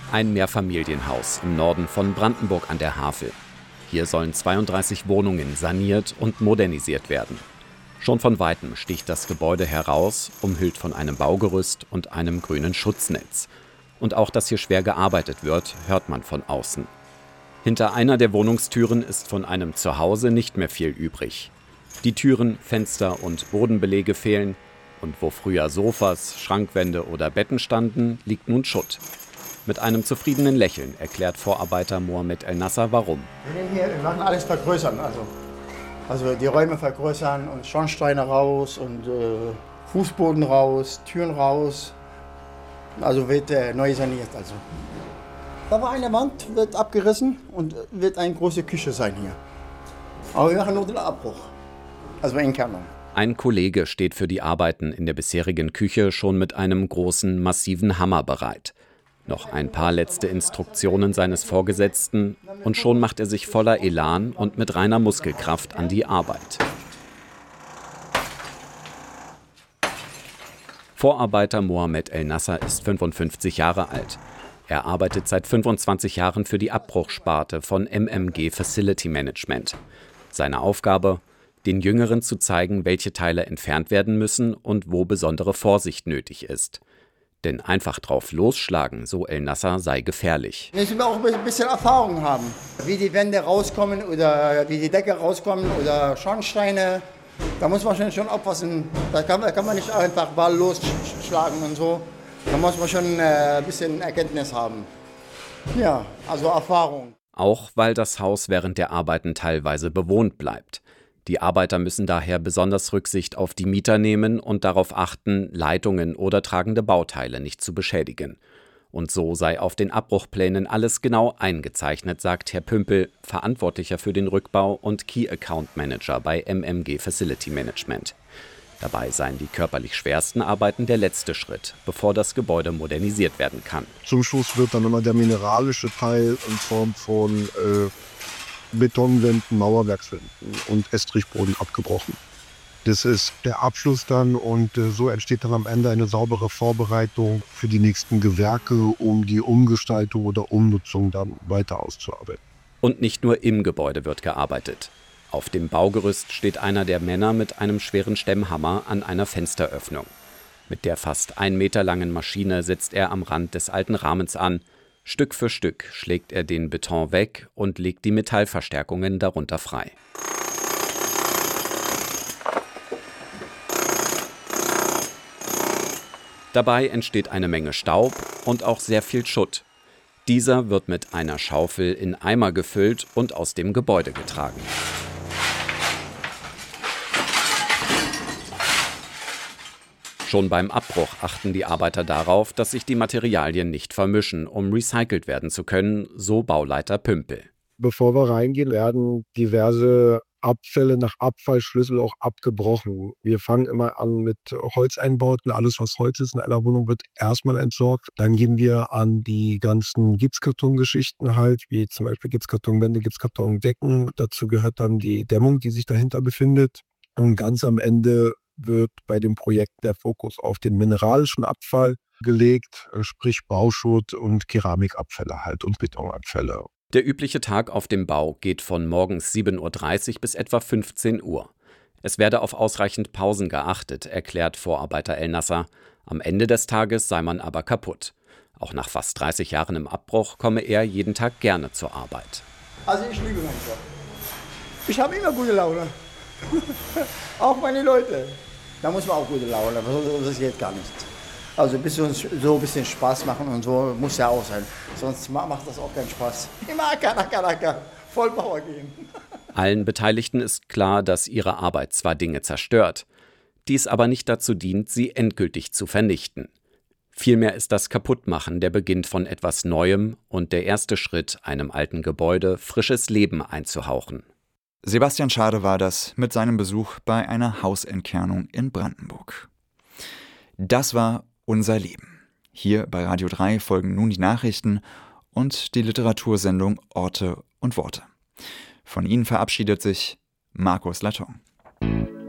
Ein Mehrfamilienhaus im Norden von Brandenburg an der Havel. Hier sollen 32 Wohnungen saniert und modernisiert werden. Schon von Weitem sticht das Gebäude heraus, umhüllt von einem Baugerüst und einem grünen Schutznetz. Und auch, dass hier schwer gearbeitet wird, hört man von außen. Hinter einer der Wohnungstüren ist von einem Zuhause nicht mehr viel übrig. Die Türen, Fenster und Bodenbelege fehlen. Und wo früher Sofas, Schrankwände oder Betten standen, liegt nun Schutt. Mit einem zufriedenen Lächeln erklärt Vorarbeiter Mohamed El-Nasser, warum. Wir machen alles vergrößern, also die Räume vergrößern und Schornsteine raus und Fußboden raus, Türen raus. Also wird neu saniert. Also. Da war eine Wand, wird abgerissen und wird eine große Küche sein hier. Aber wir machen nur den Abbruch, also Entkernung. Ein Kollege steht für die Arbeiten in der bisherigen Küche schon mit einem großen, massiven Hammer bereit. Noch ein paar letzte Instruktionen seines Vorgesetzten und schon macht er sich voller Elan und mit reiner Muskelkraft an die Arbeit. Vorarbeiter Mohamed El-Nasser ist 55 Jahre alt. Er arbeitet seit 25 Jahren für die Abbruchsparte von MMG Facility Management. Seine Aufgabe: den Jüngeren zu zeigen, welche Teile entfernt werden müssen und wo besondere Vorsicht nötig ist. Denn einfach drauf losschlagen, so El-Nasser, sei gefährlich. Müssen wir auch ein bisschen Erfahrung haben, wie die Wände rauskommen oder wie die Decke rauskommen oder Schornsteine. Da muss man schon aufpassen. Da kann man nicht einfach Ball losschlagen und so. Da muss man schon ein bisschen Erkenntnis haben. Ja, also Erfahrung. Auch weil das Haus während der Arbeiten teilweise bewohnt bleibt. Die Arbeiter müssen daher besonders Rücksicht auf die Mieter nehmen und darauf achten, Leitungen oder tragende Bauteile nicht zu beschädigen. Und so sei auf den Abbruchplänen alles genau eingezeichnet, sagt Herr Pümpel, Verantwortlicher für den Rückbau und Key Account Manager bei MMG Facility Management. Dabei seien die körperlich schwersten Arbeiten der letzte Schritt, bevor das Gebäude modernisiert werden kann. Zum Schluss wird dann immer der mineralische Teil in Form von Betonwänden, Mauerwerkswänden und Estrichboden abgebrochen. Das ist der Abschluss dann und so entsteht dann am Ende eine saubere Vorbereitung für die nächsten Gewerke, um die Umgestaltung oder Umnutzung dann weiter auszuarbeiten. Und nicht nur im Gebäude wird gearbeitet. Auf dem Baugerüst steht einer der Männer mit einem schweren Stemmhammer an einer Fensteröffnung. Mit der fast 1 Meter langen Maschine setzt er am Rand des alten Rahmens an. Stück für Stück schlägt er den Beton weg und legt die Metallverstärkungen darunter frei. Dabei entsteht eine Menge Staub und auch sehr viel Schutt. Dieser wird mit einer Schaufel in Eimer gefüllt und aus dem Gebäude getragen. Schon beim Abbruch achten die Arbeiter darauf, dass sich die Materialien nicht vermischen, um recycelt werden zu können, so Bauleiter Pümpel. Bevor wir reingehen, werden diverse Abfälle nach Abfallschlüssel auch abgebrochen. Wir fangen immer an mit Holzeinbauten. Alles, was Holz ist in einer Wohnung, wird erstmal entsorgt. Dann gehen wir an die ganzen Gipskartongeschichten halt, wie zum Beispiel Gipskartonwände, Gipskartondecken. Dazu gehört dann die Dämmung, die sich dahinter befindet. Und ganz am Ende wird bei dem Projekt der Fokus auf den mineralischen Abfall gelegt, sprich Bauschutt und Keramikabfälle halt und Betonabfälle. Der übliche Tag auf dem Bau geht von morgens 7:30 Uhr bis etwa 15 Uhr. Es werde auf ausreichend Pausen geachtet, erklärt Vorarbeiter El-Nasser. Am Ende des Tages sei man aber kaputt. Auch nach fast 30 Jahren im Abbruch komme er jeden Tag gerne zur Arbeit. Also ich liebe meinen Job. Ich habe immer gute Laune. Auch meine Leute. Da muss man auch gute Laune haben, das geht gar nicht. Also so ein bisschen Spaß machen und so muss ja auch sein. Sonst macht das auch keinen Spaß. Immer Acker, Vollpower gehen. Allen Beteiligten ist klar, dass ihre Arbeit zwar Dinge zerstört, dies aber nicht dazu dient, sie endgültig zu vernichten. Vielmehr ist das Kaputtmachen der Beginn von etwas Neuem und der erste Schritt, einem alten Gebäude frisches Leben einzuhauchen. Sebastian Schade war das mit seinem Besuch bei einer Hausentkernung in Brandenburg. Das war unser Leben. Hier bei Radio 3 folgen nun die Nachrichten und die Literatursendung Orte und Worte. Von Ihnen verabschiedet sich Markus Laton.